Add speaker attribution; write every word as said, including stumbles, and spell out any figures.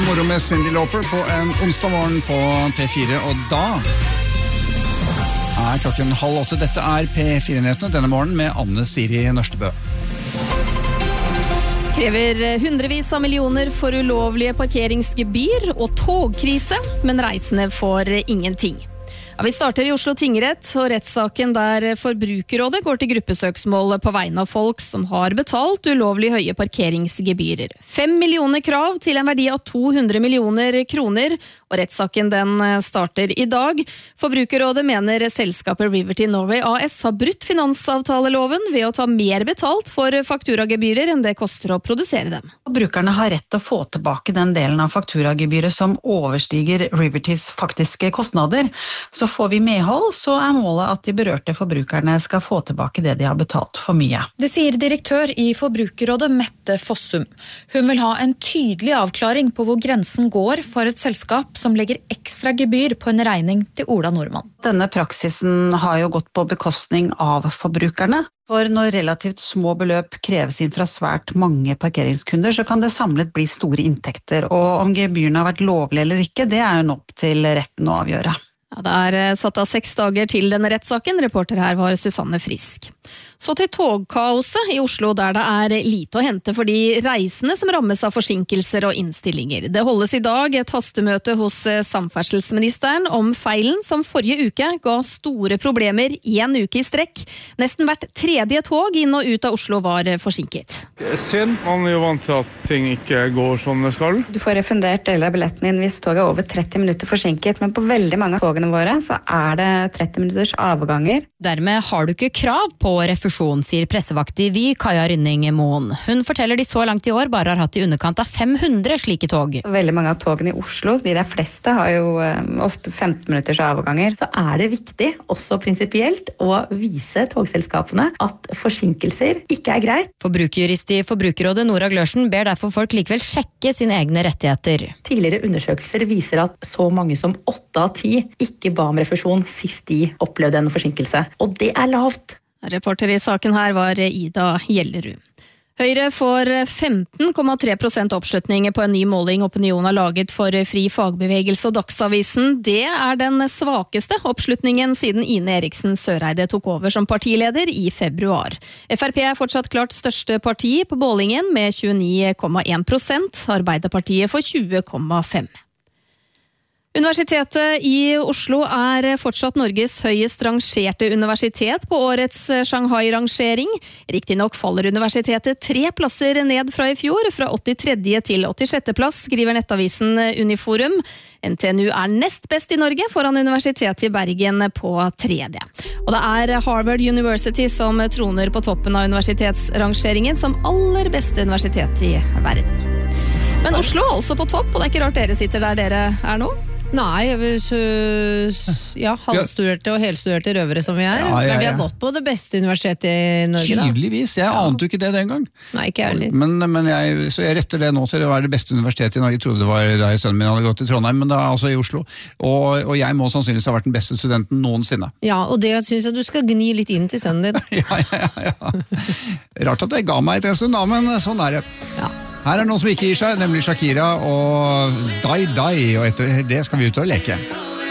Speaker 1: moro med Cyndi Lauper på en onsdag morgen på P fire, og da er klokken halv åtte. Dette er P fire-nyhetene denne morgenen med Anne Siri Nørstebø.
Speaker 2: Krever hundrevis av millioner for ulovlige parkeringsgebyr og togkrise, men reisende får ingenting. Ja, vi starter i Oslo tingrett, og rettssaken der Forbrukerrådet går til gruppesøksmål på vegne av folk som har betalt ulovlig høye parkeringsgebyrer. Fem millioner krav til en verdi av to hundre millioner kroner, og rettssaken den starter i dag. Forbrukerrådet mener selskapet Riverty Norway A S har brutt finansavtaleloven ved å ta mer betalt for fakturagebyrer enn det koster å produsere dem.
Speaker 3: Brukerne har rett til å få tilbake den delen av fakturagebyret som overstiger Rivertys faktiske kostnader. Så får vi medhold, så er målet at de berørte forbrukerne skal få tilbake det de har betalt for mye.
Speaker 4: Det sier direktør i Forbrukerrådet Mette Fossum. Hun vil ha en tydelig avklaring på hvor grensen går for et selskap som legger ekstra gebyr på en regning til Ola Nordmann.
Speaker 3: Denne praksisen har jo gått på bekostning av forbrukerne. For når relativt små beløp kreves inn fra svært mange parkeringskunder, så kan det samlet bli store inntekter. Og om gebyrene har vært lovlige eller ikke, det er jo nok til retten å avgjøre.
Speaker 2: Ja, det er satt av seks dager til denne rettssaken. Reporter her var Susanne Frisk. Så til togkaoset i Oslo, der det er lite å hente for de reisende som rammes av forsinkelser og innstillinger. Det holdes i dag et hastemøte hos samferdselsministeren om feilen som forrige uke ga store problemer en uke i strekk. Nesten hvert tredje tog inn og ut av Oslo var forsinket.
Speaker 5: Synd, man er jo vant til at ting ikke går som det skal.
Speaker 6: Du får refundert deler av billetten din hvis toget er over tretti minutter forsinket, men på veldig mange togene våre så er det tretti minutters avganger.
Speaker 7: Dermed har du ikke krav på refusjon, sier pressevakt i Vy, Kaja Rynning Moen. Hun forteller de så langt i år bare har hatt i underkant av fem hundre slike tog.
Speaker 6: Veldig mange av togene i Oslo, de der fleste har jo ofte femten minutters avganger. Så er det viktig, også prinsipielt, å vise togselskapene at forsinkelser ikke er greit.
Speaker 7: Forbrukerjurist i Forbrukerrådet Nora Glørsen ber derfor folk likevel sjekke sine egne rettigheter.
Speaker 6: Tidligere undersøkelser viser at så mange som åtte av ti ikke ba om refusjon sist de opplevde en forsinkelse. Og det er lavt.
Speaker 2: Reporter i saken her var Ida Gjellerud. Høyre får femten komma tre prosent oppslutning på en ny måling Opinion har laget for Fri Fagbevegelse og Dagsavisen. Det er den svakeste oppslutningen siden Ine Eriksen Søreide tok over som partileder i februar. F R P er fortsatt klart største parti på målingen med tjueni komma en prosent. Arbeiderpartiet får tjue komma fem prosent. Universitetet i Oslo er fortsatt Norges høyest rangerte universitet på årets Shanghai-rangering. Riktignok faller universitetet tre plasser ned fra i fjor, fra åttitredje til åttisjette plass, skriver nettavisen Uniforum. N T N U er nest best i Norge, foran Universitetet i Bergen på tredje. Og det er Harvard University som troner på toppen av universitetsrangeringen som aller beste universitet i verden. Men Oslo er altså på topp, og det er ikke rart dere sitter der dere er nå.
Speaker 8: Nei, ja, halvstuderte og helstuderte røvere som vi er. Ja, ja, ja. Men vi har gått på det beste universitetet i Norge da.
Speaker 1: Tydeligvis, jeg ja. ante jo ikke det den gang.
Speaker 8: Nei, ikke ærlig.
Speaker 1: Men, men jeg, så jeg retter det nå til å være det beste universitetet i Norge. Jeg trodde det var da sønnen min hadde gått til Trondheim, men det er altså i Oslo. Og, og jeg må sannsynligvis ha vært den beste studenten noensinne.
Speaker 8: Ja, og det synes jeg du skal gni litt inn til sønnen din.
Speaker 1: ja, ja, ja, ja. Rart at jeg ga meg til en stund da, men sånn er det.
Speaker 8: Ja.
Speaker 1: Her er noen som ikke gir seg, nemlig Shakira og Die Die, og etter det skal vi ut og leke.